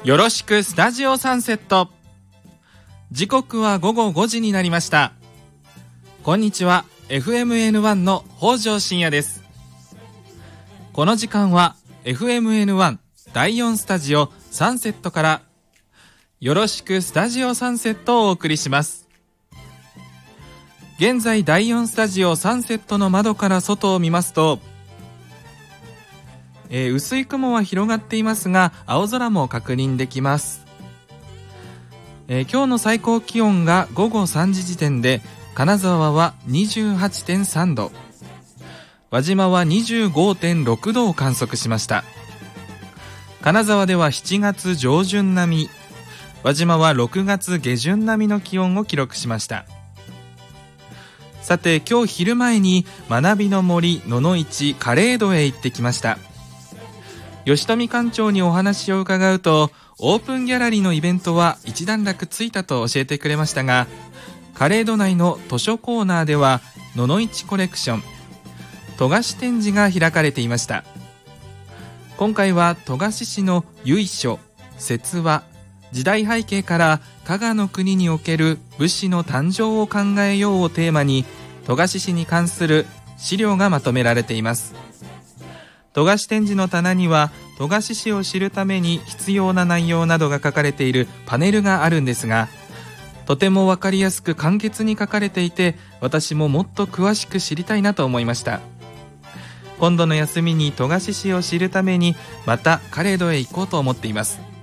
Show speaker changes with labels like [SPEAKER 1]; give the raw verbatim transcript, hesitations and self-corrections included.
[SPEAKER 1] よろしくスタジオサンセット。時刻は午後ごじになりました。こんにちは。 エフエムエヌワン の北条信也です。この時間は エフエムエヌワン だいよんスタジオサンセットからよろしくスタジオサンセットをお送りします。現在だいよんスタジオサンセットの窓から外を見ますと、えー、薄い雲は広がっていますが青空も確認できます。えー、今日の最高気温がごごさんじ時点で金沢は にじゅうはちてんさんど、輪島は にじゅうごてんろくどを観測しました。金沢ではしちがつ上旬並み、輪島はろくがつ下旬並みの気温を記録しました。さて今日昼前に学びの森野々市カレードへ行ってきました。吉富館長にお話を伺うと、オープンギャラリーのイベントは一段落ついたと教えてくれましたが、カレード内の図書コーナーでは野々市コレクション戸菓子展示が開かれていました。今回は戸菓子史の由緒、説話、時代背景から加賀の国における武士の誕生を考えようをテーマに戸菓子史に関する資料がまとめられています。戸菓子展示の棚には戸菓子史を知るために必要な内容などが書かれているパネルがあるんですが、とても分かりやすく簡潔に書かれていて、私ももっと詳しく知りたいなと思いました。今度の休みに戸菓子史を知るためにまたカレードへ行こうと思っています。